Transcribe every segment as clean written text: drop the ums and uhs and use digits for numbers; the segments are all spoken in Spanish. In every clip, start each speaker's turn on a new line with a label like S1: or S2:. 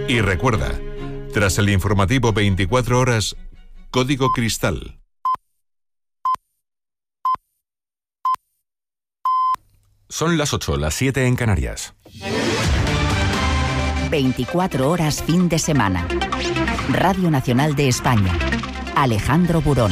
S1: Y recuerda, tras el informativo 24 horas, Código Cristal.
S2: Son las 8, las 7 en Canarias.
S3: 24 horas fin de semana. Radio Nacional de España. Alejandro Burón.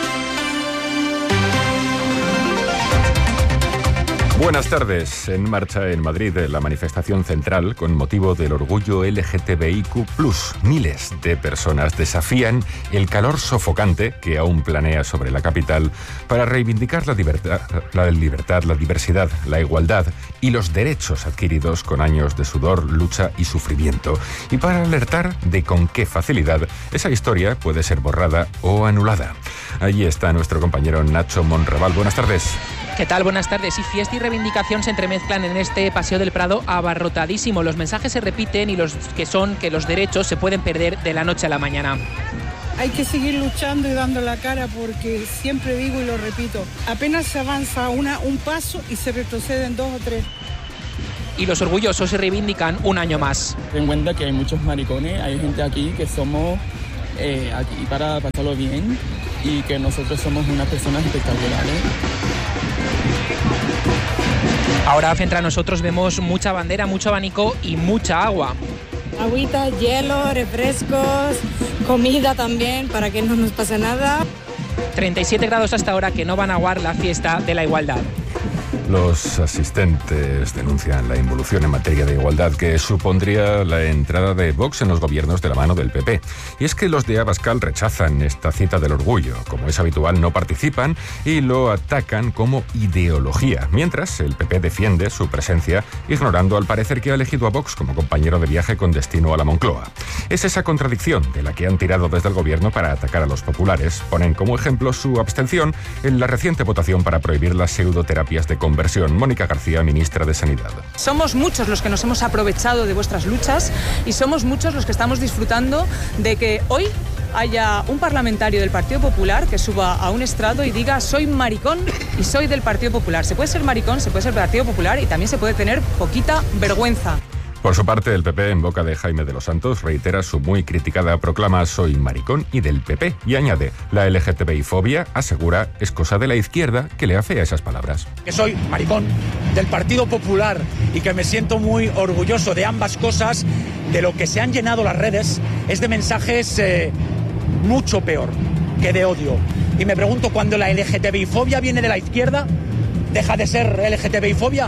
S2: Buenas tardes. En marcha en Madrid la manifestación central con motivo del orgullo LGTBIQ+. Miles de personas desafían el calor sofocante que aún planea sobre la capital para reivindicar la libertad, la diversidad, la igualdad y los derechos adquiridos con años de sudor, lucha y sufrimiento. Y para alertar de con qué facilidad esa historia puede ser borrada o anulada. Allí está nuestro compañero Nacho Monreval. Buenas tardes.
S4: ¿Qué tal? Buenas tardes. Y fiesta y reivindicación se entremezclan en este Paseo del Prado abarrotadísimo. Los mensajes se repiten y los que son que los derechos se pueden perder de la noche a la mañana.
S5: Hay que seguir luchando y dando la cara porque siempre digo y lo repito, apenas se avanza un paso y se retroceden 2 o 3.
S4: Y los orgullosos se reivindican un año más.
S6: Ten en cuenta que hay muchos maricones, hay gente aquí que somos aquí para pasarlo bien y que nosotros somos unas personas espectaculares.
S4: Ahora frente a nosotros vemos mucha bandera, mucho abanico y mucha agua.
S7: Agüita, hielo, refrescos, comida también para que no nos pase nada.
S4: 37 grados hasta ahora que no van a aguar la fiesta de la igualdad.
S2: Los asistentes denuncian la involución en materia de igualdad que supondría la entrada de Vox en los gobiernos de la mano del PP. Y es que los de Abascal rechazan esta cita del orgullo. Como es habitual, no participan y lo atacan como ideología, mientras el PP defiende su presencia, ignorando al parecer que ha elegido a Vox como compañero de viaje con destino a la Moncloa. Es esa contradicción de la que han tirado desde el gobierno para atacar a los populares. Ponen como ejemplo su abstención en la reciente votación para prohibir las pseudoterapias de conversión. Mónica García, ministra de Sanidad.
S8: Somos muchos los que nos hemos aprovechado de vuestras luchas y somos muchos los que estamos disfrutando de que hoy haya un parlamentario del Partido Popular que suba a un estrado y diga soy maricón y soy del Partido Popular. Se puede ser maricón, se puede ser del Partido Popular y también se puede tener poquita vergüenza.
S2: Por su parte, el PP, en boca de Jaime de los Santos, reitera su muy criticada proclama soy maricón y del PP y añade, la LGTBI-fobia, asegura, es cosa de la izquierda que le afea esas palabras.
S9: Que soy maricón del Partido Popular y que me siento muy orgulloso de ambas cosas. De lo que se han llenado las redes es de mensajes mucho peor que de odio. Y me pregunto, ¿cuando la LGTBI-fobia viene de la izquierda, deja de ser LGTBI-fobia?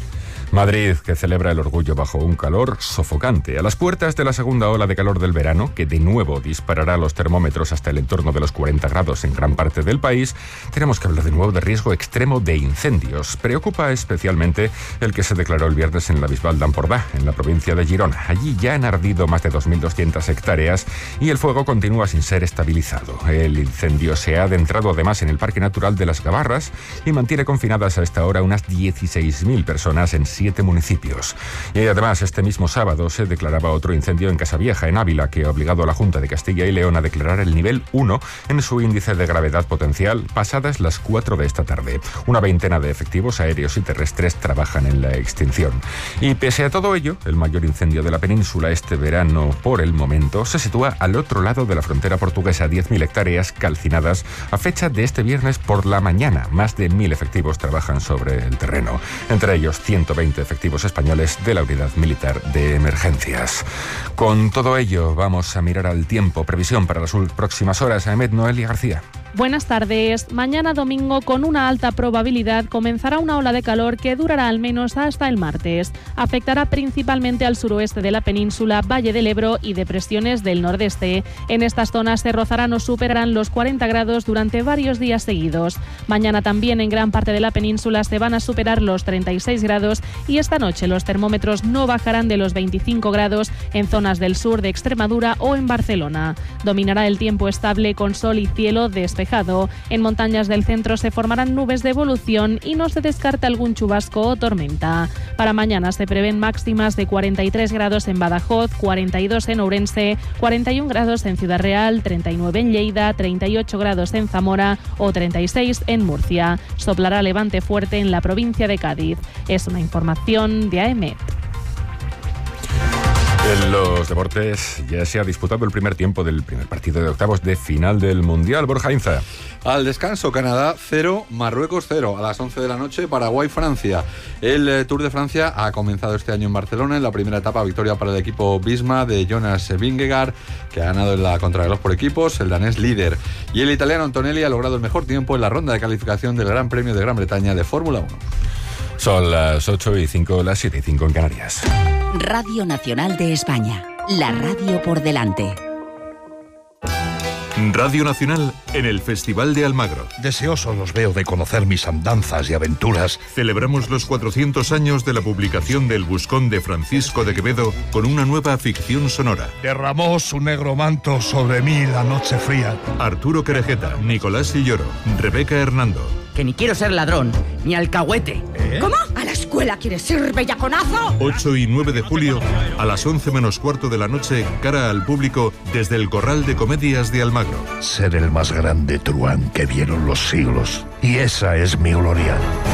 S2: Madrid, que celebra el orgullo bajo un calor sofocante, a las puertas de la segunda ola de calor del verano, que de nuevo disparará los termómetros hasta el entorno de los 40 grados en gran parte del país, tenemos que hablar de nuevo de riesgo extremo de incendios. Preocupa especialmente el que se declaró el viernes en la Bisbal d'Empordà, en la provincia de Girona. Allí ya han ardido más de 2.200 hectáreas y el fuego continúa sin ser estabilizado. El incendio se ha adentrado además en el Parque Natural de las Gavarras y mantiene confinadas a esta hora unas 16.000 personas en 7 municipios. Y además, este mismo sábado se declaraba otro incendio en Casavieja, en Ávila, que ha obligado a la Junta de Castilla y León a declarar el nivel 1 en su índice de gravedad potencial pasadas las 4 de esta tarde. Una veintena de efectivos aéreos y terrestres trabajan en la extinción. Y pese a todo ello, el mayor incendio de la península este verano, por el momento, se sitúa al otro lado de la frontera portuguesa, 10.000 hectáreas calcinadas a fecha de este viernes por la mañana. Más de 1.000 efectivos trabajan sobre el terreno, entre ellos 120 efectivos españoles de la Unidad Militar de Emergencias. Con todo ello, vamos a mirar al tiempo. Previsión para las próximas horas. Ahmed Noelia García.
S10: Buenas tardes. Mañana domingo, con una alta probabilidad, comenzará una ola de calor que durará al menos hasta el martes. Afectará principalmente al suroeste de la península, Valle del Ebro y depresiones del nordeste. En estas zonas se rozarán o superarán los 40 grados durante varios días seguidos. Mañana también en gran parte de la península se van a superar los 36 grados y esta noche los termómetros no bajarán de los 25 grados en zonas del sur de Extremadura o en Barcelona. Dominará el tiempo estable con sol y cielo despejado. En montañas del centro se formarán nubes de evolución y no se descarta algún chubasco o tormenta. Para mañana se prevén máximas de 43 grados en Badajoz, 42 en Ourense, 41 grados en Ciudad Real, 39 en Lleida, 38 grados en Zamora o 36 en Murcia. Soplará levante fuerte en la provincia de Cádiz. Es una información de AEMET.
S2: En los deportes ya se ha disputado el primer tiempo del primer partido de octavos de final del Mundial. Borja Inza.
S11: Al descanso, Canadá 0, Marruecos 0. A las 11 de la noche, Paraguay-Francia. El Tour de Francia ha comenzado este año en Barcelona. En la primera etapa, victoria para el equipo Visma de Jonas Vingegaard, que ha ganado en la contrarreloj por equipos, el danés líder. Y el italiano Antonelli ha logrado el mejor tiempo en la ronda de calificación del Gran Premio de Gran Bretaña de Fórmula 1.
S2: Son las 8:05, las 7:05 en Canarias.
S3: Radio Nacional de España, la radio por delante.
S1: Radio Nacional en el Festival de Almagro.
S12: Deseosos los veo de conocer mis andanzas y aventuras.
S1: Celebramos los 400 años de la publicación del Buscón de Francisco de Quevedo con una nueva ficción sonora.
S12: Derramó su negro manto sobre mí la noche fría.
S1: Arturo Querejeta, Nicolás Silloro, Rebeca Hernando.
S13: Que ni quiero ser ladrón, ni alcahuete.
S14: ¿Cómo? ¿A la escuela quieres ir, bellaconazo?
S1: 8 y 9 de julio, a las 11 menos cuarto de la noche, cara al público, desde el Corral de Comedias de Almagro.
S12: Ser el más grande truán que vieron los siglos. Y esa es mi gloria.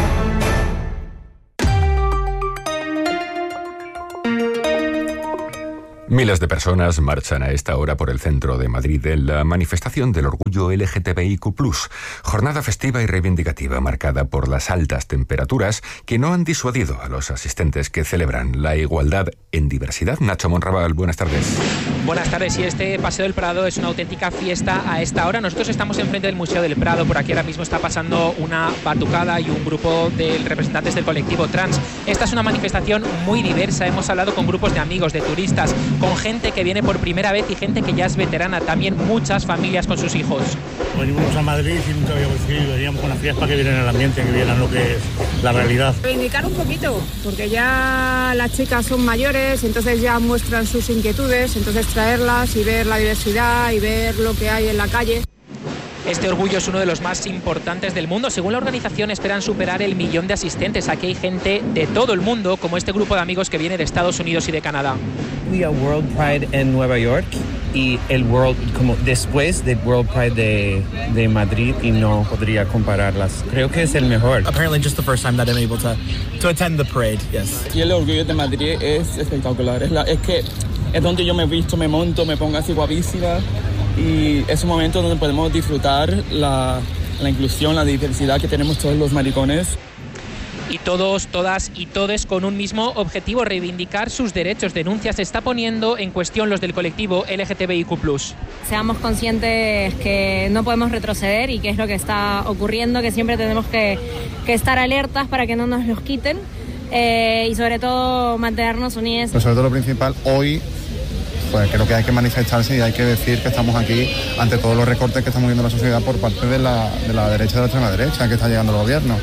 S2: Miles de personas marchan a esta hora por el centro de Madrid en la manifestación del orgullo LGTBIQ+, jornada festiva y reivindicativa marcada por las altas temperaturas que no han disuadido a los asistentes que celebran la igualdad en diversidad. Nacho Monraval, buenas tardes.
S4: Buenas tardes, y este Paseo del Prado es una auténtica fiesta a esta hora. Nosotros estamos enfrente del Museo del Prado, por aquí ahora mismo está pasando una batucada y un grupo de representantes del colectivo trans. Esta es una manifestación muy diversa, hemos hablado con grupos de amigos, de turistas, con gente que viene por primera vez y gente que ya es veterana, también muchas familias con sus hijos.
S15: Venimos a Madrid y nunca habíamos ido, veníamos con las fiestas para que vieran el ambiente, que vieran lo que es la realidad.
S16: Reivindicar un poquito, porque ya las chicas son mayores, entonces ya muestran sus inquietudes, entonces traerlas y ver la diversidad y ver lo que hay en la calle.
S4: Este orgullo es uno de los más importantes del mundo. Según la organización, esperan superar el 1.000.000 de asistentes. Aquí hay gente de todo el mundo, como este grupo de amigos que viene de Estados Unidos y de Canadá.
S17: Fui a World Pride en Nueva York y el como después del World Pride de Madrid, y no podría compararlas. Creo que es el mejor.
S18: Apparently just the first time that I'm able to attend the parade, yes.
S6: Y el orgullo de Madrid es espectacular. Es que es donde yo me he visto, me monto, me pongo así guapísima. Y es un momento donde podemos disfrutar la inclusión, la diversidad que tenemos todos los maricones.
S4: Y todos, todas y todes con un mismo objetivo, reivindicar sus derechos. Denuncia se está poniendo en cuestión los del colectivo LGTBIQ+.
S7: Seamos conscientes que no podemos retroceder y qué es lo que está ocurriendo, que siempre tenemos que estar alertas para que no nos los quiten y sobre todo mantenernos unidos.
S19: Pero sobre todo lo principal, hoy pues creo que hay que manifestarse y hay que decir que estamos aquí ante todos los recortes que estamos viendo en la sociedad por parte de la derecha y de la extrema derecha que está llegando al gobierno.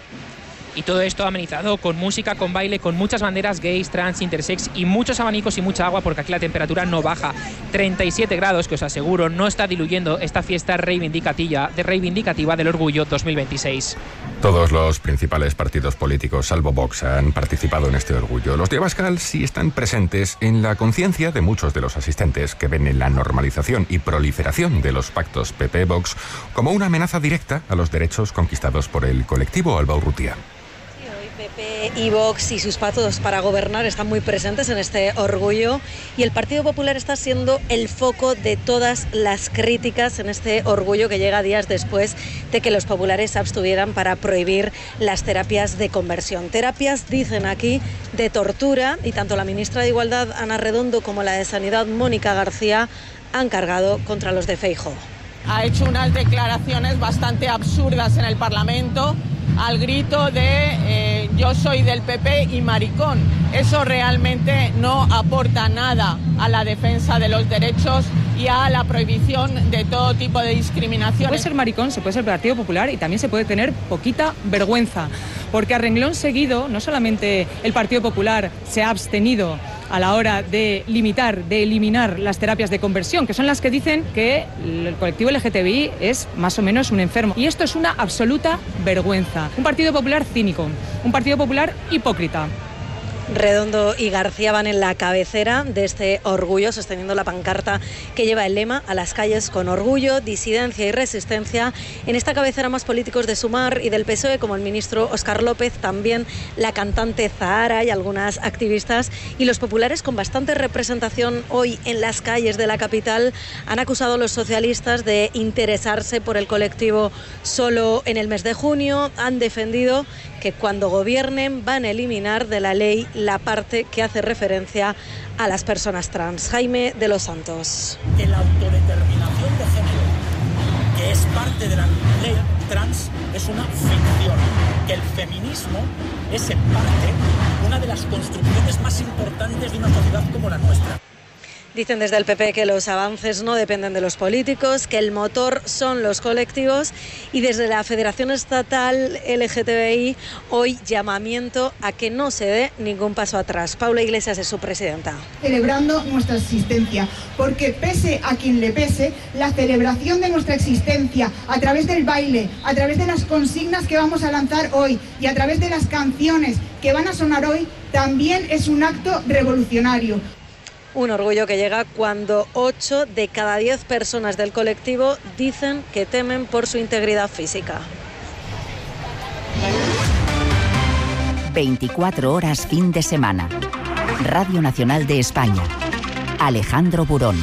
S4: Y todo esto amenizado con música, con baile, con muchas banderas gays, trans, intersex y muchos abanicos y mucha agua, porque aquí la temperatura no baja. 37 grados, que os aseguro no está diluyendo esta fiesta reivindicativa del orgullo 2026.
S2: Todos los principales partidos políticos, salvo Vox, han participado en este orgullo. Los de Abascal sí están presentes en la conciencia de muchos de los asistentes que ven en la normalización y proliferación de los pactos PP-Vox como una amenaza directa a los derechos conquistados por el colectivo. Alba Urrutia.
S20: PP y Vox y sus pactos para gobernar están muy presentes en este orgullo, y el Partido Popular está siendo el foco de todas las críticas en este orgullo, que llega días después de que los populares se abstuvieran para prohibir las terapias de conversión. Terapias, dicen aquí, de tortura, y tanto la ministra de Igualdad, Ana Redondo, como la de Sanidad, Mónica García, han cargado contra los de Feijóo.
S21: Ha hecho unas declaraciones bastante absurdas en el Parlamento, al grito de yo soy del PP y maricón. Eso realmente no aporta nada a la defensa de los derechos y a la prohibición de todo tipo de discriminación.
S8: Puede ser maricón, se puede ser Partido Popular, y también se puede tener poquita vergüenza, porque a renglón seguido no solamente el Partido Popular se ha abstenido a la hora de limitar, de eliminar las terapias de conversión, que son las que dicen que el colectivo LGTBI es más o menos un enfermo. Y esto es una absoluta vergüenza. Un Partido Popular cínico, un Partido Popular hipócrita.
S20: Redondo y García van en la cabecera de este orgullo, sosteniendo la pancarta que lleva el lema "A las calles con orgullo, disidencia y resistencia". En esta cabecera más políticos de Sumar y del PSOE, como el ministro Óscar López, también la cantante Zahara y algunas activistas. Y los populares, con bastante representación hoy en las calles de la capital, han acusado a los socialistas de interesarse por el colectivo solo en el mes de junio. Han defendido que cuando gobiernen van a eliminar de la ley la parte que hace referencia a las personas trans. Jaime de los Santos.
S5: Que la autodeterminación de género, que es parte de la ley trans, es una ficción. Que el feminismo es en parte una de las construcciones más importantes de una sociedad como la nuestra.
S20: Dicen desde el PP que los avances no dependen de los políticos, que el motor son los colectivos, y desde la Federación Estatal LGTBI hoy llamamiento a que no se dé ningún paso atrás. Paula Iglesias es su presidenta.
S22: Celebrando nuestra existencia, porque pese a quien le pese, la celebración de nuestra existencia a través del baile, a través de las consignas que vamos a lanzar hoy y a través de las canciones que van a sonar hoy, también es un acto revolucionario.
S20: Un orgullo que llega cuando 8 de cada 10 personas del colectivo dicen que temen por su integridad física.
S3: 24 horas fin de semana. Radio Nacional de España. Alejandro Burón.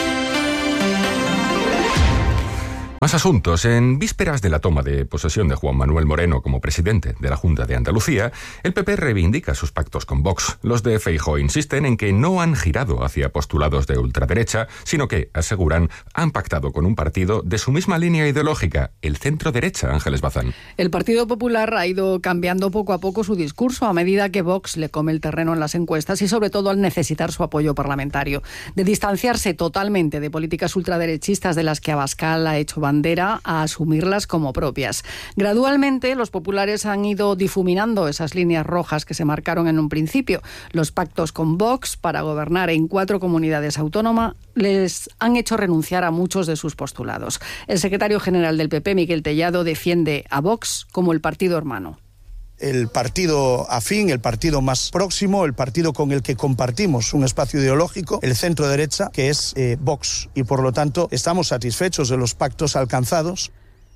S2: Más asuntos. En vísperas de la toma de posesión de Juan Manuel Moreno como presidente de la Junta de Andalucía, el PP reivindica sus pactos con Vox. Los de Feijóo insisten en que no han girado hacia postulados de ultraderecha, sino que, aseguran, han pactado con un partido de su misma línea ideológica, el centro-derecha. Ángeles Bazán.
S23: El Partido Popular ha ido cambiando poco a poco su discurso a medida que Vox le come el terreno en las encuestas y sobre todo al necesitar su apoyo parlamentario. De distanciarse totalmente de políticas ultraderechistas de las que Abascal ha hecho bandera, a asumirlas como propias. Gradualmente, los populares han ido difuminando esas líneas rojas que se marcaron en un principio. Los pactos con Vox para gobernar en 4 comunidades autónomas les han hecho renunciar a muchos de sus postulados. El secretario general del PP, Miquel Tellado, defiende a Vox como el partido hermano.
S24: El partido afín, el partido más próximo, el partido con el que compartimos un espacio ideológico, el centro derecha, que es Vox. Y por lo tanto estamos satisfechos de los pactos alcanzados.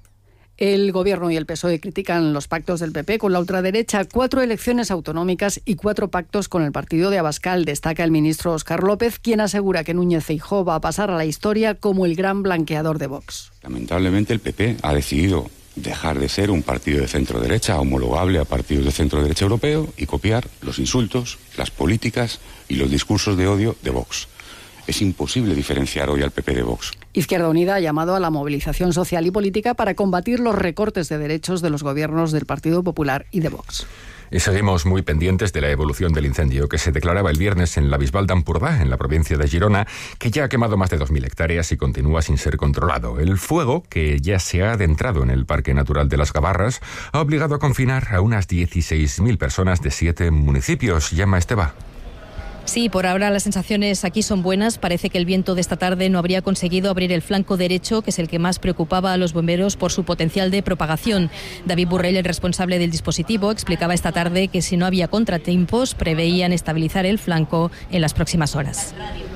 S23: El Gobierno y el PSOE critican los pactos del PP con la ultraderecha, 4 elecciones autonómicas y 4 pactos con el partido de Abascal, destaca el ministro Óscar López, quien asegura que Núñez Feijóo va a pasar a la historia como el gran blanqueador de Vox.
S25: Lamentablemente el PP ha decidido dejar de ser un partido de centro-derecha homologable a partidos de centro-derecha europeo y copiar los insultos, las políticas y los discursos de odio de Vox. Es imposible diferenciar hoy al PP de Vox.
S23: Izquierda Unida ha llamado a la movilización social y política para combatir los recortes de derechos de los gobiernos del Partido Popular y de Vox.
S2: Y seguimos muy pendientes de la evolución del incendio que se declaraba el viernes en la Bisbal d'Empordà, en la provincia de Girona, que ya ha quemado más de 2.000 hectáreas y continúa sin ser controlado. El fuego, que ya se ha adentrado en el Parque Natural de las Gavarras, ha obligado a confinar a unas 16.000 personas de 7 municipios. Llama Esteba.
S26: Sí, por ahora las sensaciones aquí son buenas. Parece que el viento de esta tarde no habría conseguido abrir el flanco derecho, que es el que más preocupaba a los bomberos por su potencial de propagación. David Burrell, el responsable del dispositivo, explicaba esta tarde que si no había contratiempos, preveían estabilizar el flanco en las próximas horas.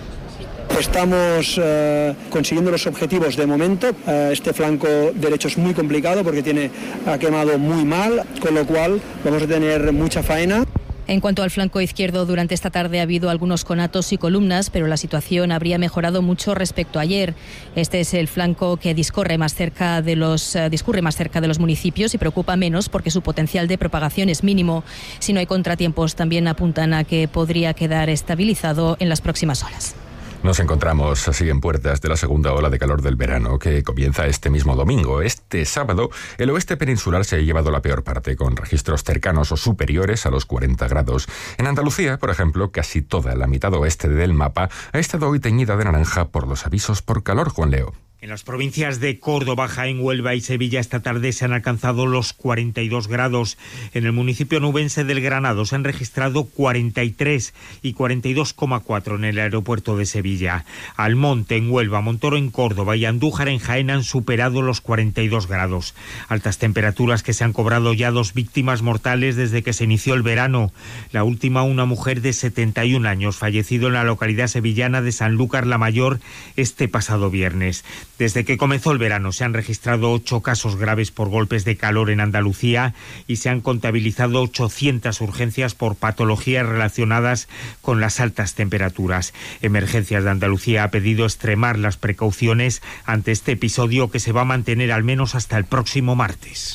S27: Estamos consiguiendo los objetivos de momento. Este flanco derecho es muy complicado porque ha quemado muy mal, con lo cual vamos a tener mucha faena.
S26: En cuanto al flanco izquierdo, durante esta tarde ha habido algunos conatos y columnas, pero la situación habría mejorado mucho respecto a ayer. Este es el flanco que discurre más cerca de los municipios y preocupa menos porque su potencial de propagación es mínimo. Si no hay contratiempos, también apuntan a que podría quedar estabilizado en las próximas horas.
S2: Nos encontramos así en puertas de la segunda ola de calor del verano, que comienza este mismo domingo. Este sábado, el oeste peninsular se ha llevado la peor parte, con registros cercanos o superiores a los 40 grados. En Andalucía, por ejemplo, casi toda la mitad oeste del mapa ha estado hoy teñida de naranja por los avisos por calor, Juan Leo.
S1: En las provincias de Córdoba, Jaén, Huelva y Sevilla esta tarde se han alcanzado los 42 grados. En el municipio nubense del Granado se han registrado 43 y 42,4 en el aeropuerto de Sevilla. Almonte en Huelva, Montoro en Córdoba y Andújar en Jaén han superado los 42 grados. Altas temperaturas que se han cobrado ya 2 víctimas mortales desde que se inició el verano. La última, una mujer de 71 años, fallecido en la localidad sevillana de Sanlúcar la Mayor este pasado viernes. Desde que comenzó el verano se han registrado 8 casos graves por golpes de calor en Andalucía y se han contabilizado 800 urgencias por patologías relacionadas con las altas temperaturas. Emergencias de Andalucía ha pedido extremar las precauciones ante este episodio que se va a mantener al menos hasta el próximo martes.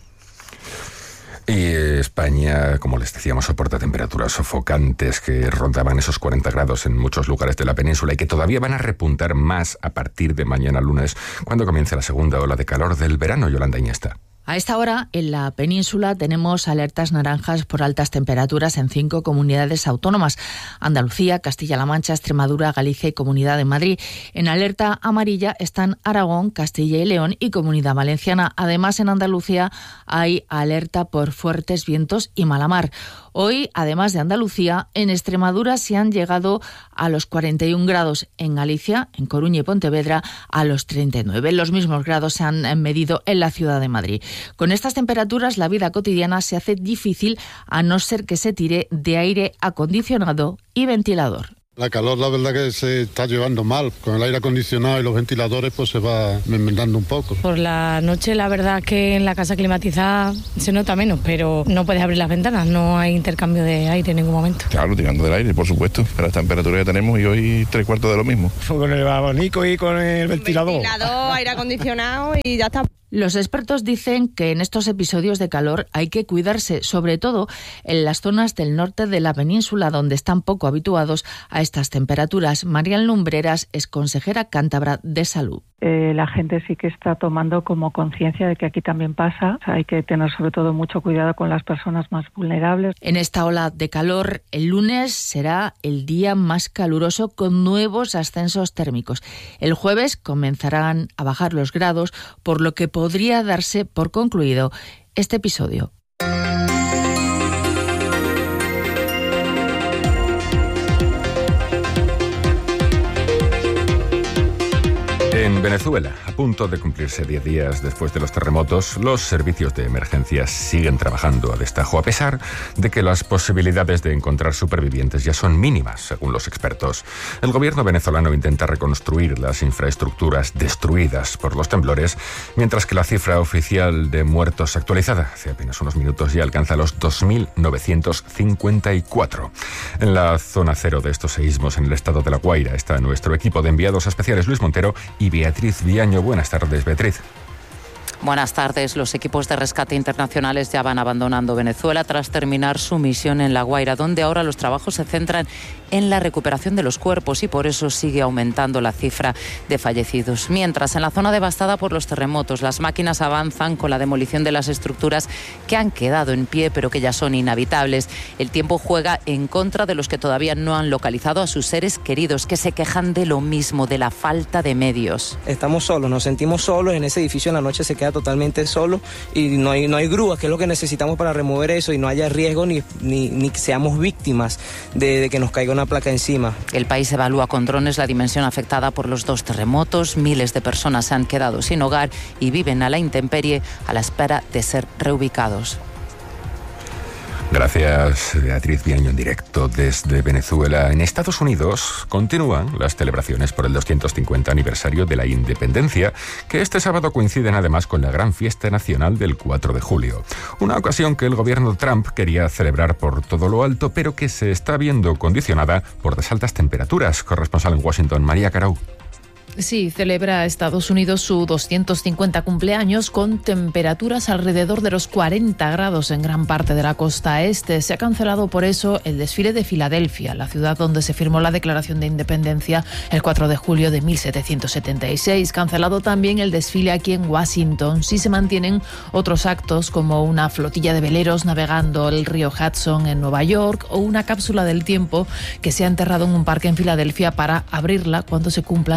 S2: Y España, como les decíamos, soporta temperaturas sofocantes que rondaban esos 40 grados en muchos lugares de la península y que todavía van a repuntar más a partir de mañana lunes, cuando comience la segunda ola de calor del verano. Yolanda Iñesta.
S9: A esta hora, en la península, tenemos alertas naranjas por altas temperaturas en 5 comunidades autónomas: Andalucía, Castilla-La Mancha, Extremadura, Galicia y Comunidad de Madrid. En alerta amarilla están Aragón, Castilla y León y Comunidad Valenciana. Además, en Andalucía hay alerta por fuertes vientos y mala mar. Hoy, además de Andalucía, en Extremadura se han llegado a los 41 grados, en Galicia, en Coruña y Pontevedra, a los 39. Los mismos grados se han medido en la ciudad de Madrid. Con estas temperaturas, la vida cotidiana se hace difícil a no ser que se tire de aire acondicionado y ventilador.
S10: La calor, la verdad que se está llevando mal. Con el aire acondicionado y los ventiladores, pues se va enmendando un poco.
S11: Por la noche, la verdad que en la casa climatizada se nota menos, pero no puedes abrir las ventanas, no hay intercambio de aire en ningún momento.
S12: Claro, tirando del aire, por supuesto. Pero las temperaturas que tenemos y hoy 3/4 de lo mismo.
S13: Con el abanico y con el ventilador.
S11: Ventilador, aire acondicionado y ya está.
S9: Los expertos dicen que en estos episodios de calor hay que cuidarse, sobre todo en las zonas del norte de la península, donde están poco habituados a estas temperaturas. Marian Lumbreras es consejera cántabra de Salud.
S14: La gente sí que está tomando como conciencia de que aquí también pasa. O sea, hay que tener sobre todo mucho cuidado con las personas más vulnerables.
S9: En esta ola de calor, el lunes será el día más caluroso con nuevos ascensos térmicos. El jueves comenzarán a bajar los grados, por lo que podría darse por concluido este episodio.
S2: En Venezuela, a punto de cumplirse 10 días después de los terremotos, los servicios de emergencias siguen trabajando a destajo, a pesar de que las posibilidades de encontrar supervivientes ya son mínimas, según los expertos. El gobierno venezolano intenta reconstruir las infraestructuras destruidas por los temblores, mientras que la cifra oficial de muertos actualizada hace apenas unos minutos ya alcanza los 2.954. En la zona cero de estos seísmos, en el estado de La Guaira, está nuestro equipo de enviados especiales Luis Montero y Beatriz Viaño. Buenas tardes, Beatriz.
S28: Buenas tardes. Los equipos de rescate internacionales ya van abandonando Venezuela tras terminar su misión en La Guaira, donde ahora los trabajos se centran en la recuperación de los cuerpos y por eso sigue aumentando la cifra de fallecidos. Mientras, en la zona devastada por los terremotos, las máquinas avanzan con la demolición de las estructuras que han quedado en pie pero que ya son inhabitables. El tiempo juega en contra de los que todavía no han localizado a sus seres queridos, que se quejan de lo mismo, de la falta de medios.
S29: Estamos solos, nos sentimos solos. En ese edificio en la noche se queda totalmente solo y no hay grúas, que es lo que necesitamos para remover eso, y no haya riesgo ni seamos víctimas de que nos caiga una placa encima.
S28: El país evalúa con drones la dimensión afectada por los 2 terremotos. Miles de personas se han quedado sin hogar y viven a la intemperie a la espera de ser reubicados.
S2: Gracias, Beatriz Viaño, en directo desde Venezuela. En Estados Unidos continúan las celebraciones por el 250 aniversario de la independencia, que este sábado coinciden además con la gran fiesta nacional del 4 de julio. Una ocasión que el gobierno de Trump quería celebrar por todo lo alto, pero que se está viendo condicionada por las altas temperaturas. Corresponsal en Washington, María Carau.
S30: Sí, celebra Estados Unidos su 250 cumpleaños con temperaturas alrededor de los 40 grados en gran parte de la costa este. Se ha cancelado por eso el desfile de Filadelfia, la ciudad donde se firmó la Declaración de Independencia el 4 de julio de 1776. Cancelado también el desfile aquí en Washington. Sí se mantienen otros actos como una flotilla de veleros navegando el río Hudson en Nueva York o una cápsula del tiempo que se ha enterrado en un parque en Filadelfia para abrirla cuando se cumplan 500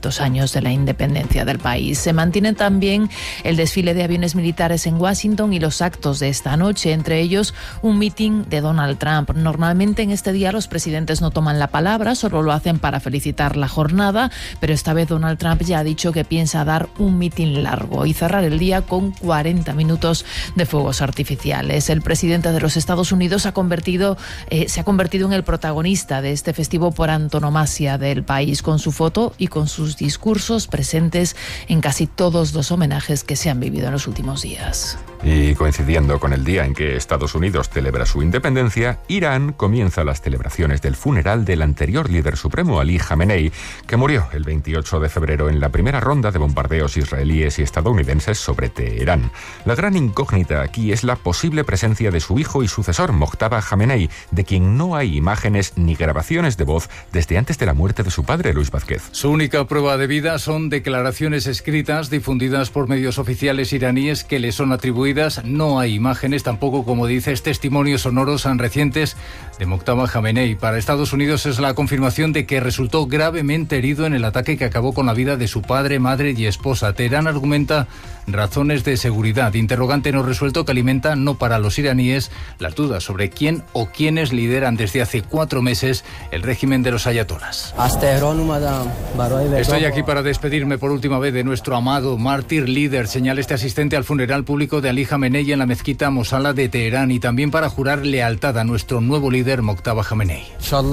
S30: 200 años de la independencia del país. Se mantiene también el desfile de aviones militares en Washington y los actos de esta noche, entre ellos un mitin de Donald Trump. Normalmente en este día los presidentes no toman la palabra, solo lo hacen para felicitar la jornada, pero esta vez Donald Trump ya ha dicho que piensa dar un mitin largo y cerrar el día con 40 minutos de fuegos artificiales. El presidente de los Estados Unidos se ha convertido en el protagonista de este festivo por antonomasia del país, con su foto y con sus discursos presentes en casi todos los homenajes que se han vivido en los últimos días.
S2: Y coincidiendo con el día en que Estados Unidos celebra su independencia, Irán comienza las celebraciones del funeral del anterior líder supremo, Ali Jamenei, que murió el 28 de febrero en la primera ronda de bombardeos israelíes y estadounidenses sobre Teherán. La gran incógnita aquí es la posible presencia de su hijo y sucesor, Mojtaba Jamenei, de quien no hay imágenes ni grabaciones de voz desde antes de la muerte de su padre, Luis Vázquez.
S4: Su única prueba de vida son declaraciones escritas difundidas por medios oficiales iraníes que le son atribuidas. No hay imágenes, tampoco, como dices, testimonios sonoros recientes de Mojtaba Jamenei. Para Estados Unidos es la confirmación de que resultó gravemente herido en el ataque que acabó con la vida de su padre, madre y esposa. Teherán argumenta razones de seguridad, interrogante no resuelto que alimenta, no para los iraníes, las dudas sobre quién o quiénes lideran desde hace 4 meses el régimen de los ayatolás. Estoy aquí para despedirme por última vez de nuestro amado mártir líder, señala este asistente al funeral público de Ali Jamenei en la mezquita Mosala de Teherán, y también para jurar lealtad a nuestro nuevo líder, Mojtaba Jamenei.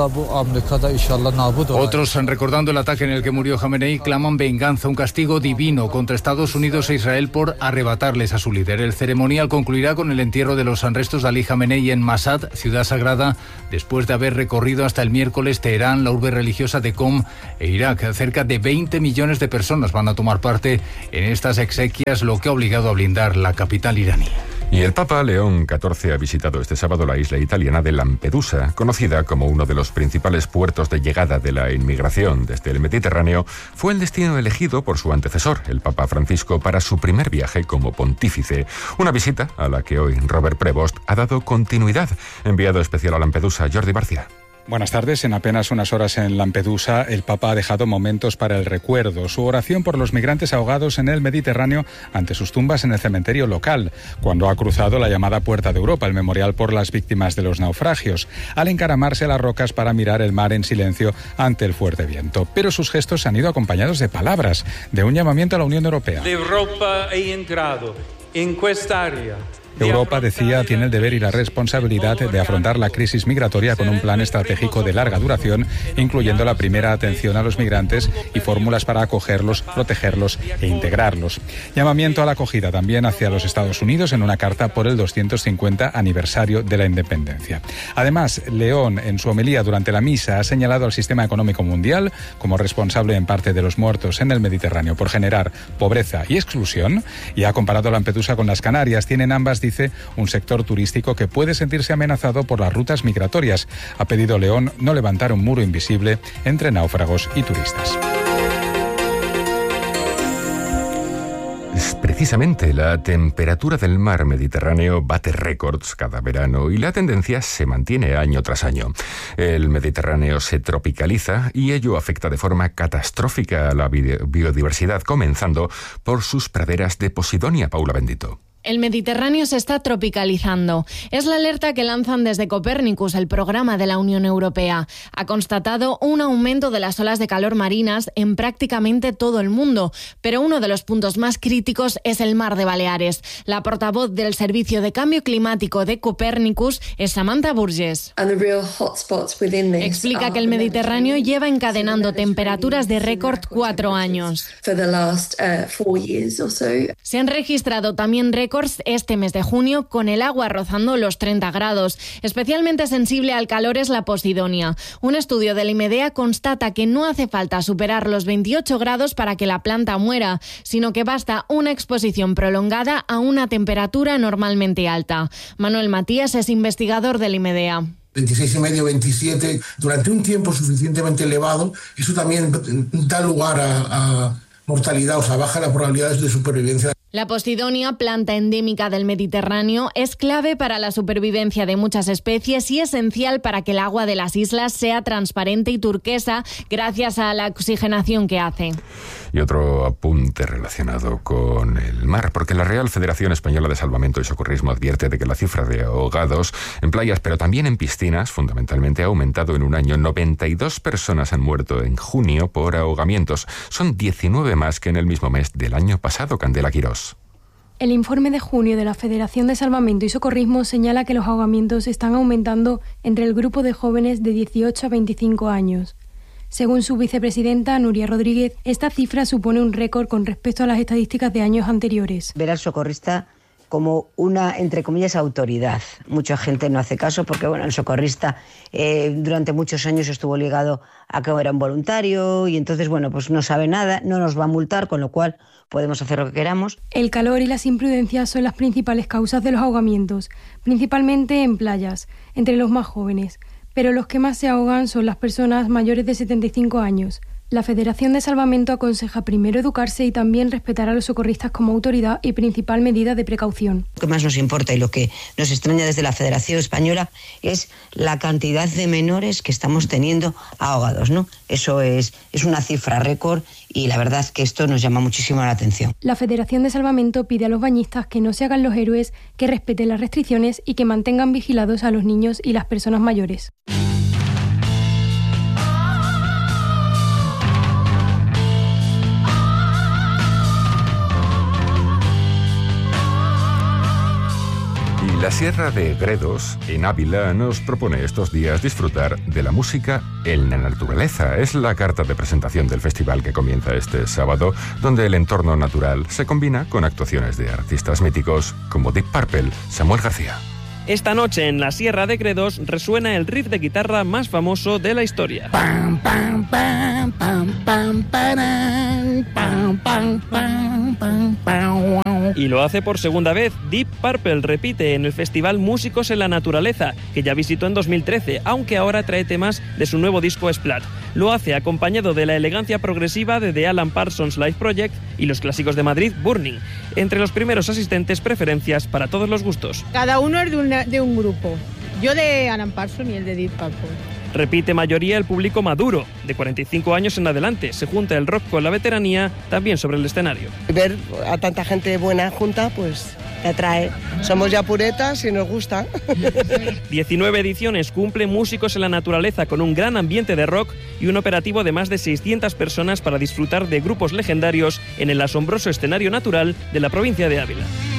S4: Otros, recordando el ataque en el que murió Jamenei, claman venganza, un castigo divino contra Estados Unidos e Israel por arrebatarles a su líder. El ceremonial concluirá con el entierro de los restos de Ali Jamenei en Mashhad, ciudad sagrada, después de haber recorrido hasta el miércoles Teherán, la urbe religiosa de Qom e Irak. Cerca de 20 millones de personas van a tomar parte en estas exequias, lo que ha obligado a blindar la capital iraní.
S2: Y el Papa León XIV ha visitado este sábado la isla italiana de Lampedusa, conocida como uno de los principales puertos de llegada de la inmigración desde el Mediterráneo. Fue el destino elegido por su antecesor, el Papa Francisco, para su primer viaje como pontífice. Una visita a la que hoy Robert Prevost ha dado continuidad. Enviado especial a Lampedusa, Jordi Barcia.
S6: Buenas tardes. En apenas unas horas en Lampedusa, el Papa ha dejado momentos para el recuerdo. Su oración por los migrantes ahogados en el Mediterráneo ante sus tumbas en el cementerio local, cuando ha cruzado la llamada Puerta de Europa, el memorial por las víctimas de los naufragios, al encaramarse a las rocas para mirar el mar en silencio ante el fuerte viento. Pero sus gestos han ido acompañados de palabras, de un llamamiento a la Unión Europea.
S7: L'Europa è entrato in quest'area.
S6: Europa, decía, tiene el deber y la responsabilidad de afrontar la crisis migratoria con un plan estratégico de larga duración, incluyendo la primera atención a los migrantes y fórmulas para acogerlos, protegerlos e integrarlos. Llamamiento a la acogida también hacia los Estados Unidos en una carta por el 250 aniversario de la independencia. Además, León, en su homilía durante la misa, ha señalado al sistema económico mundial como responsable en parte de los muertos en el Mediterráneo por generar pobreza y exclusión, y ha comparado Lampedusa con las Canarias. Tienen ambas, dice, un sector turístico que puede sentirse amenazado por las rutas migratorias. Ha pedido León no levantar un muro invisible entre náufragos y turistas.
S2: Precisamente, la temperatura del mar Mediterráneo bate récords cada verano y la tendencia se mantiene año tras año. El Mediterráneo se tropicaliza y ello afecta de forma catastrófica a la biodiversidad, comenzando por sus praderas de Posidonia. Paula Bendito.
S8: El Mediterráneo se está tropicalizando. Es la alerta que lanzan desde Copernicus, el programa de la Unión Europea. Ha constatado un aumento de las olas de calor marinas en prácticamente todo el mundo, pero uno de los puntos más críticos es el mar de Baleares. La portavoz del Servicio de Cambio Climático de Copernicus es Samantha Burgess. Explica que el Mediterráneo lleva encadenando temperaturas de récord 4 años. Se han registrado también récords este mes de junio, con el agua rozando los 30 grados. Especialmente sensible al calor es la Posidonia. Un estudio del IMEDEA constata que no hace falta superar los 28 grados para que la planta muera, sino que basta una exposición prolongada a una temperatura normalmente alta. Manuel Matías es investigador del IMEDEA.
S15: 26,5, 27, durante un tiempo suficientemente elevado, eso también da lugar a mortalidad, o sea, baja las probabilidades de supervivencia.
S8: La posidonia, planta endémica del Mediterráneo, es clave para la supervivencia de muchas especies y esencial para que el agua de las islas sea transparente y turquesa gracias a la oxigenación que hace.
S2: Y otro apunte relacionado con el mar, porque la Real Federación Española de Salvamento y Socorrismo advierte de que la cifra de ahogados en playas, pero también en piscinas, fundamentalmente, ha aumentado en un año. 92 personas han muerto en junio por ahogamientos. Son 19 más que en el mismo mes del año pasado. Candela Quirós.
S3: El informe de junio de la Federación de Salvamento y Socorrismo señala que los ahogamientos están aumentando entre el grupo de jóvenes de 18 a 25 años. Según su vicepresidenta, Nuria Rodríguez, esta cifra supone un récord con respecto a las estadísticas de años anteriores.
S5: Ver al socorrista como una, entre comillas, autoridad. Mucha gente no hace caso porque, el socorrista durante muchos años estuvo ligado a que era un voluntario y entonces, pues no sabe nada, no nos va a multar, con lo cual podemos hacer lo que queramos.
S3: El calor y las imprudencias son las principales causas de los ahogamientos, principalmente en playas, entre los más jóvenes. Pero los que más se ahogan son las personas mayores de 75 años. La Federación de Salvamento aconseja primero educarse y también respetar a los socorristas como autoridad y principal medida de precaución.
S5: Lo que más nos importa y lo que nos extraña desde la Federación Española es la cantidad de menores que estamos teniendo ahogados, ¿no? Eso es una cifra récord y la verdad es que esto nos llama muchísimo la atención.
S3: La Federación de Salvamento pide a los bañistas que no se hagan los héroes, que respeten las restricciones y que mantengan vigilados a los niños y las personas mayores.
S2: La Sierra de Gredos, en Ávila, nos propone estos días disfrutar de la música en la naturaleza. Es la carta de presentación del festival que comienza este sábado, donde el entorno natural se combina con actuaciones de artistas míticos como Deep Purple. Samuel García.
S16: Esta noche en la Sierra de Gredos resuena el riff de guitarra más famoso de la historia. Pam, pam, pam, pam, pam, pam, pam, pam, pam, pam, pam. Y lo hace por segunda vez. Deep Purple repite en el festival Músicos en la Naturaleza, que ya visitó en 2013, aunque ahora trae temas de su nuevo disco Splat. Lo hace acompañado de la elegancia progresiva de The Alan Parsons Live Project y los clásicos de Madrid, Burning. Entre los primeros asistentes, preferencias para todos los gustos.
S17: Cada uno es de un grupo. Yo de Alan Parsons y el de Deep Purple.
S16: Repite mayoría el público maduro, de 45 años en adelante. Se junta el rock con la veteranía, también sobre el escenario.
S18: Ver a tanta gente buena junta, pues te atrae. Somos ya puretas y nos gusta.
S16: 19 ediciones cumple Músicos en la Naturaleza, con un gran ambiente de rock y un operativo de más de 600 personas para disfrutar de grupos legendarios en el asombroso escenario natural de la provincia de Ávila.